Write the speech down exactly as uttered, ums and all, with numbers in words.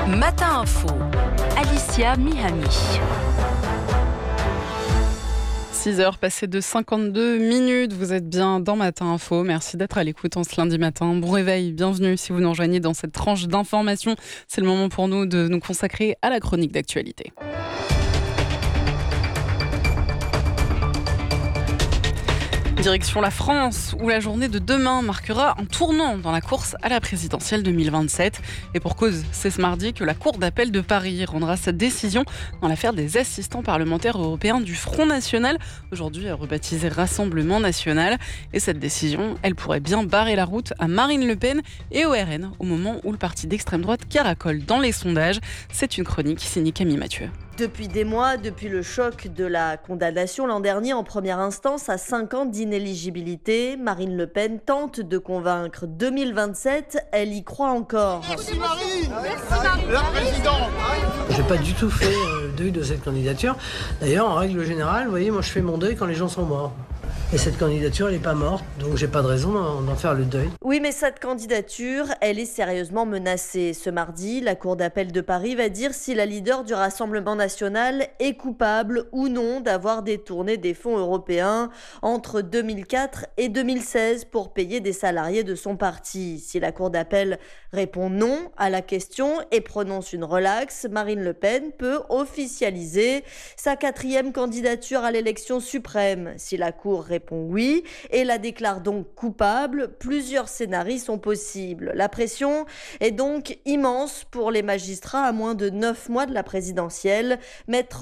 Matin Info, Alicia Mihami. six heures passées de cinquante-deux minutes, vous êtes bien dans Matin Info. Merci d'être à l'écoute en ce lundi matin. Bon réveil, bienvenue si vous nous rejoignez dans cette tranche d'information. C'est le moment pour nous de nous consacrer à la chronique d'actualité. Direction la France, où la journée de demain marquera un tournant dans la course à la présidentielle deux mille vingt-sept. Et pour cause, c'est ce mardi que la Cour d'appel de Paris rendra sa décision dans l'affaire des assistants parlementaires européens du Front National, aujourd'hui rebaptisé Rassemblement National. Et cette décision, elle pourrait bien barrer la route à Marine Le Pen et au R N, au moment où le parti d'extrême droite caracole dans les sondages. C'est une chronique signée Camille Mathieu. Depuis des mois, depuis le choc de la condamnation l'an dernier en première instance à cinq ans d'inéligibilité, Marine Le Pen tente de convaincre deux mille vingt-sept, elle y croit encore. Merci Marine, Merci Marine. La présidente. J'ai pas du tout fait le deuil de cette candidature. D'ailleurs, en règle générale, vous voyez, moi je fais mon deuil quand les gens sont morts. Et cette candidature, elle n'est pas morte, donc j'ai pas de raison d'en, d'en faire le deuil. Oui, mais cette candidature, elle est sérieusement menacée. Ce mardi, la Cour d'appel de Paris va dire si la leader du Rassemblement National est coupable ou non d'avoir détourné des fonds européens entre deux mille quatre et deux mille seize pour payer des salariés de son parti. Si la Cour d'appel répond non à la question et prononce une relaxe, Marine Le Pen peut officialiser sa quatrième candidature à l'élection suprême. Si la Cour répond oui et la déclare donc coupable, plusieurs scénarios sont possibles. La pression est donc immense pour les magistrats à moins de neuf mois de la présidentielle. Maître